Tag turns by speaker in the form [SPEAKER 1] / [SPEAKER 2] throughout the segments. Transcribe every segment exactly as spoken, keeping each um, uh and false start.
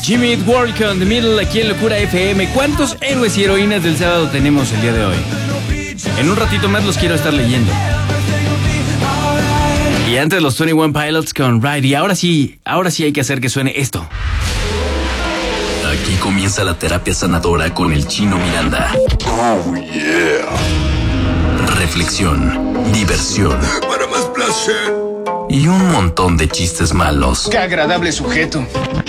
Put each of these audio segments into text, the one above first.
[SPEAKER 1] Jimmy Eat World con The Middle aquí en Locura F M. ¿Cuántos héroes y heroínas del sábado tenemos el día de hoy? En un ratito más los quiero estar leyendo. Y antes los veintiuno Pilots con Ride. Y ahora sí, ahora sí hay que hacer que suene esto.
[SPEAKER 2] Aquí comienza la terapia sanadora con el Chino Miranda.
[SPEAKER 3] Oh, yeah.
[SPEAKER 2] Reflexión, diversión.
[SPEAKER 3] Para más placer.
[SPEAKER 2] Y un montón de chistes malos.
[SPEAKER 4] ¡Qué agradable sujeto!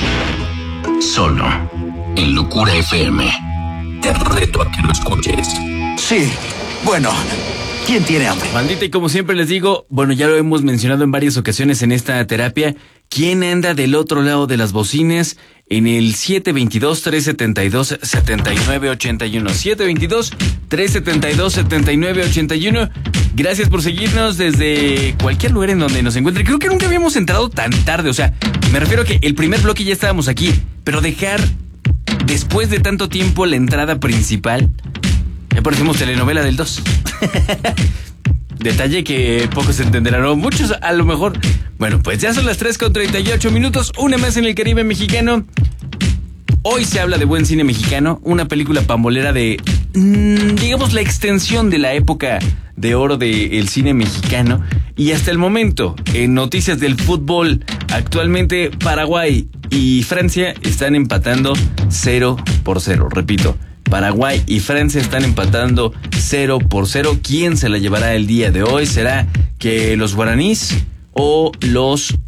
[SPEAKER 2] Solo en Locura F M. Te reto a que lo escuches.
[SPEAKER 5] Sí, bueno, ¿quién tiene hambre?
[SPEAKER 1] Bandita, y como siempre les digo, bueno, ya lo hemos mencionado en varias ocasiones en esta terapia. ¿Quién anda del otro lado de las bocinas? En el siete dos dos, tres siete dos, siete nueve ocho uno. siete dos dos, tres siete dos, siete nueve ocho uno. Gracias por seguirnos desde cualquier lugar en donde nos encuentre. Creo que nunca habíamos entrado tan tarde. O sea, me refiero a que el primer bloque ya estábamos aquí. Pero dejar, después de tanto tiempo, la entrada principal. Ya parecemos telenovela del dos. Detalle que pocos entenderán, o muchos a lo mejor. Bueno, pues ya son las tres con treinta y ocho minutos, una más en el Caribe mexicano. Hoy se habla de buen cine mexicano, una película pambolera de, mmm, digamos, la extensión de la época de oro del cine mexicano. Y hasta el momento, en noticias del fútbol, actualmente Paraguay y Francia están empatando cero por cero, repito. Paraguay y Francia están empatando cero por cero. ¿Quién se la llevará el día de hoy? ¿Será que los guaraníes o los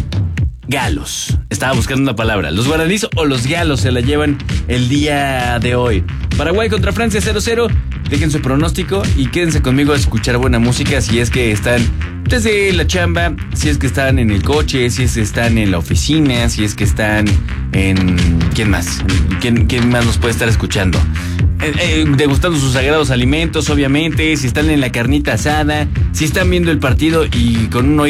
[SPEAKER 1] galos? Estaba buscando una palabra. ¿Los guaraníes o los galos se la llevan el día de hoy? Paraguay contra Francia cero cero. Dejen su pronóstico y quédense conmigo a escuchar buena música si es que están desde la chamba, si es que están en el coche, si es que están en la oficina, si es que están en... ¿Quién más? ¿Quién, quién más nos puede estar escuchando? Eh, eh, degustando sus sagrados alimentos, obviamente, si están en la carnita asada, si están viendo el partido y con un oído